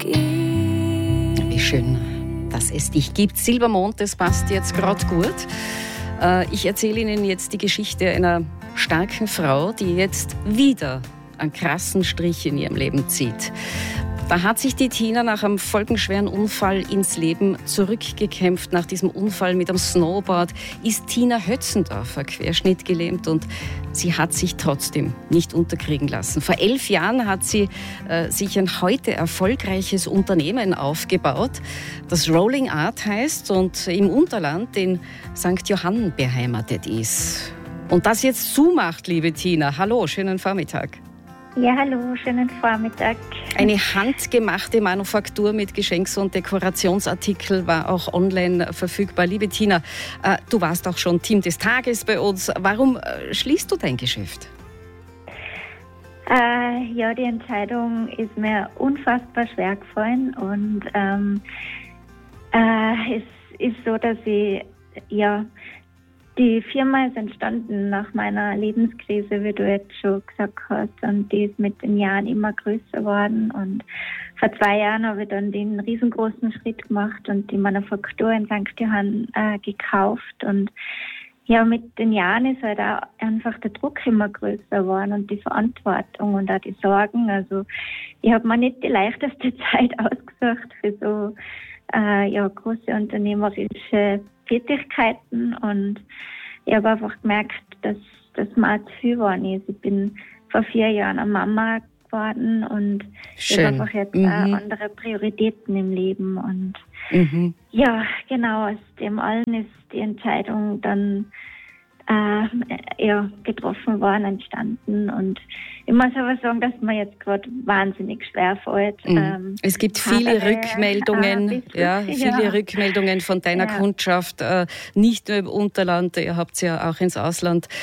Wie schön, dass es dich gibt. Silbermond, das passt jetzt gerade gut. Ich erzähle Ihnen jetzt die Geschichte einer starken Frau, die jetzt wieder einen krassen Strich in ihrem Leben zieht. Da hat sich die Tina nach einem folgenschweren Unfall ins Leben zurückgekämpft. Nach diesem Unfall mit einem Snowboard ist Tina Hötzendorfer querschnittgelähmt und sie hat sich trotzdem nicht unterkriegen lassen. Vor 11 Jahren hat sie sich ein heute erfolgreiches Unternehmen aufgebaut, das Rolling Art heißt und im Unterland in St. Johann beheimatet ist. Und das jetzt zumacht, liebe Tina. Hallo, schönen Vormittag. Ja, hallo, schönen Vormittag. Eine handgemachte Manufaktur mit Geschenks- und Dekorationsartikel war auch online verfügbar. Liebe Tina, du warst auch schon Team des Tages bei uns. Warum schließt du dein Geschäft? Ja, die Entscheidung ist mir unfassbar schwer gefallen und es ist so, dass die Firma ist entstanden nach meiner Lebenskrise, wie du jetzt schon gesagt hast, und die ist mit den Jahren immer größer geworden. Und vor 2 Jahren habe ich dann den riesengroßen Schritt gemacht und die Manufaktur in St. Johann gekauft. Und ja, mit den Jahren ist halt auch einfach der Druck immer größer geworden und die Verantwortung und auch die Sorgen. Also ich habe mir nicht die leichteste Zeit ausgesucht für so große unternehmerische Tätigkeiten und ich habe einfach gemerkt, dass das mal zu viel geworden ist. Ich bin vor 4 Jahren eine Mama geworden und ich habe einfach jetzt andere Prioritäten im Leben und ja, genau, aus dem allen ist die Entscheidung dann getroffen worden, entstanden und ich muss aber sagen, dass mir jetzt gerade wahnsinnig schwer fällt. Es gibt viele Rückmeldungen, Rückmeldungen von deiner Kundschaft, nicht nur im Unterland, ihr habt ja auch ins Ausland